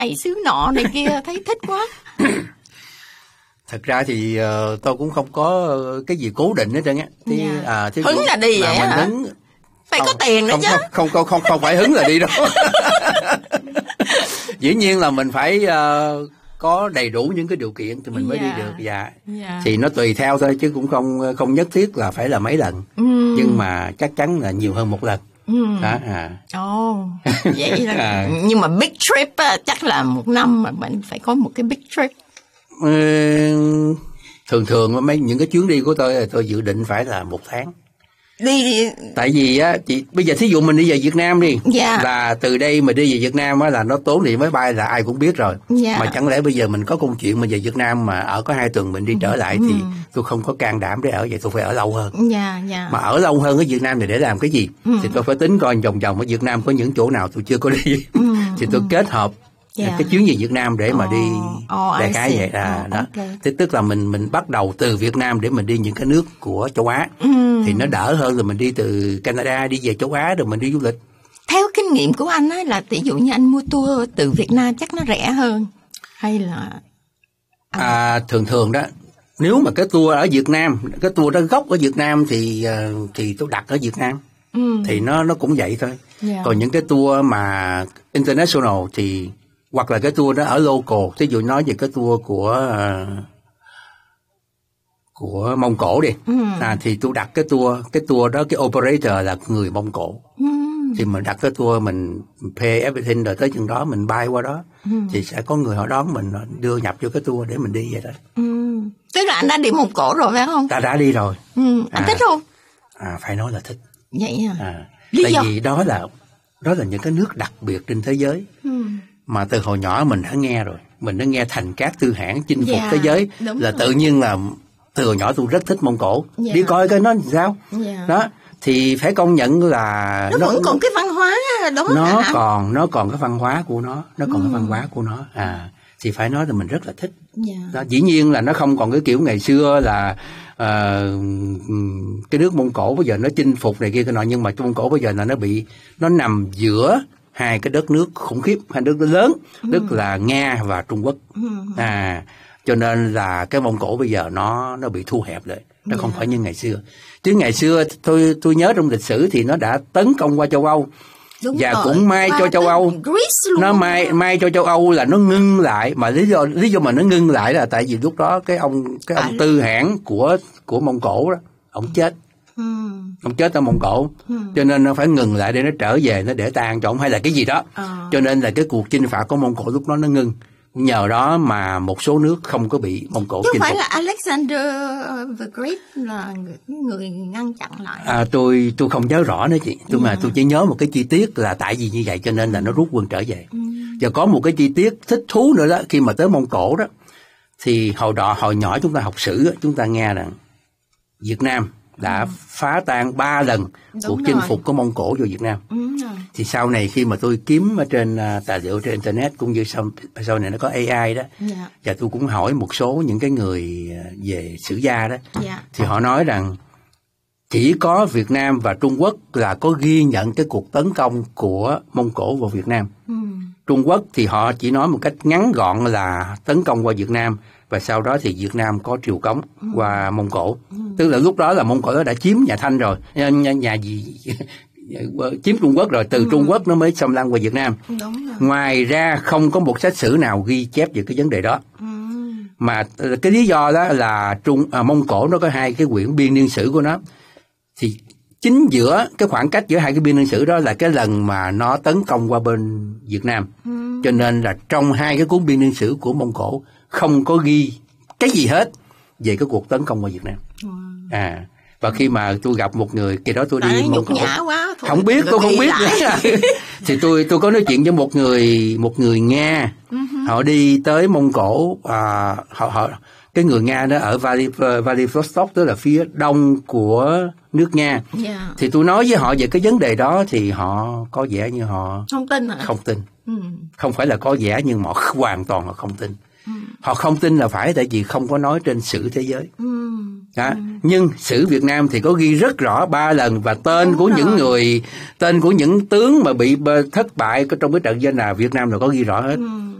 ấy xứ nọ này kia, thấy thích quá. Thật ra thì tôi cũng không có cái gì cố định hết trơn á. Hứng là đi vậy hả? Hứng, phải có tiền nữa chứ. Không phải hứng là đi đâu. Dĩ nhiên là mình phải có đầy đủ những cái điều kiện thì mình mới đi được. Thì nó tùy theo thôi chứ cũng không nhất thiết là phải là mấy lần. Nhưng mà chắc chắn là nhiều hơn một lần. Vậy là nhưng mà big trip chắc là một năm mà mình phải có một cái big trip. Thường những cái chuyến đi của tôi dự định phải là 1 tháng. Đi tại vì á chị bây giờ thí dụ mình đi về Việt Nam đi, là từ đây mà đi về Việt Nam á là nó tốn tiền máy bay là ai cũng biết rồi. Mà chẳng lẽ bây giờ mình có công chuyện mà về Việt Nam mà ở có 2 tuần mình đi trở lại thì tôi không có can đảm để ở vậy, tôi phải ở lâu hơn. Mà ở lâu hơn ở Việt Nam thì để làm cái gì? Thì tôi phải tính coi vòng vòng ở Việt Nam có những chỗ nào tôi chưa có đi. Thì tôi kết hợp cái chuyến về Việt Nam để mà đi đại khái vậy đó. Thế tức là mình bắt đầu từ Việt Nam để mình đi những cái nước của châu Á thì nó đỡ hơn là mình đi từ Canada đi về châu Á rồi mình đi du lịch. Theo kinh nghiệm của anh ấy là ví dụ như anh mua tour từ Việt Nam chắc nó rẻ hơn hay là thường đó, nếu mà cái tour ở Việt Nam, cái tour đó gốc ở Việt Nam thì tôi đặt ở Việt Nam. Thì nó cũng vậy thôi. Còn những cái tour mà international thì hoặc là cái tour đó ở local, ví dụ nói về cái tour của Mông Cổ đi, thì tôi đặt cái tour đó, cái operator là người Mông Cổ. Thì mình đặt cái tour, mình pay everything rồi tới chừng đó mình bay qua đó, thì sẽ có người họ đón mình đưa nhập vô cái tour để mình đi vậy đó. Tức là anh đã đi Mông Cổ rồi phải không? Ta đã đi rồi. Anh thích không? Phải nói là thích. Vậy à? Tại vì đó là những cái nước đặc biệt trên thế giới. Mà từ hồi nhỏ mình đã nghe rồi, mình đã nghe Thành Cát Tư Hãn chinh phục thế giới, là rồi. Tự nhiên là từ hồi nhỏ tôi rất thích Mông Cổ. Đi coi coi nó sao. Đó thì phải công nhận là nó vẫn còn cái văn hóa đó. Nó còn cái văn hóa của nó, cái văn hóa của nó. Thì phải nói là mình rất là thích. Đó, dĩ nhiên là nó không còn cái kiểu ngày xưa là cái nước Mông Cổ bây giờ nó chinh phục này kia cái nọ, nhưng mà Mông Cổ bây giờ là nó nằm giữa hai cái đất nước khủng khiếp, hai đất nước lớn, tức là Nga và Trung Quốc. Cho nên là cái Mông Cổ bây giờ nó bị thu hẹp lại, nó không phải như ngày xưa. Chứ ngày xưa tôi nhớ trong lịch sử thì nó đã tấn công qua châu Âu. Đúng và rồi, cũng may cho châu Âu, nó may cho châu Âu là nó ngưng lại. Mà lý do mà nó ngưng lại là tại vì lúc đó cái ông Tư Hãn của Mông Cổ đó, ông chết. Ông chết ở Mông Cổ, cho nên nó phải ngừng lại để nó trở về, nó để tang cho ông hay là cái gì đó. Cho nên là cái cuộc chinh phạt của Mông Cổ lúc đó nó ngưng. Nhờ đó mà một số nước không có bị Mông Cổ chinh phục. Chứ phải là Alexander the Great là người ngăn chặn lại. Tôi không nhớ rõ nữa chị. Tôi chỉ nhớ một cái chi tiết là tại vì như vậy cho nên là nó rút quân trở về. Và có một cái chi tiết thích thú nữa đó, khi mà tới Mông Cổ đó thì hồi nhỏ chúng ta học sử, chúng ta nghe rằng Việt Nam đã phá tan 3 lần cuộc chinh phục của Mông Cổ vô Việt Nam. Thì sau này khi mà tôi kiếm ở trên tài liệu trên internet cũng như sau này nó có AI đó, và tôi cũng hỏi một số những cái người về sử gia đó, thì họ nói rằng chỉ có Việt Nam và Trung Quốc là có ghi nhận cái cuộc tấn công của Mông Cổ vào Việt Nam. Trung Quốc thì họ chỉ nói một cách ngắn gọn là tấn công qua Việt Nam, và sau đó thì Việt Nam có triều cống qua Mông Cổ. Tức là lúc đó là Mông Cổ đã chiếm nhà Thanh rồi, chiếm Trung Quốc rồi, từ Trung Quốc nó mới xâm lăng qua Việt Nam. Ngoài ra không có một sách sử nào ghi chép về cái vấn đề đó. Mà cái lý do đó là Mông Cổ nó có 2 cái quyển biên niên sử của nó. Thì chính giữa cái khoảng cách giữa 2 cái biên niên sử đó là cái lần mà nó tấn công qua bên Việt Nam. Cho nên là trong 2 cái cuốn biên niên sử của Mông Cổ không có ghi cái gì hết về cái cuộc tấn công qua Việt Nam. Và khi mà tôi gặp một người, khi đó tôi đi Mông Cổ, không biết, tôi không biết thì tôi có nói chuyện với một người Nga, họ đi tới Mông Cổ, cái người Nga đó ở Vladivostok, tức là phía đông của nước Nga. Thì tôi nói với họ về cái vấn đề đó thì họ có vẻ như họ không tin hả? Không tin. Không phải là có vẻ, nhưng họ hoàn toàn họ không tin. Họ không tin là phải tại vì không có nói trên sử thế giới. Nhưng sử Việt Nam thì có ghi rất rõ 3 lần, và tên của những tướng mà bị thất bại trong cái trận danh là Việt Nam là có ghi rõ hết.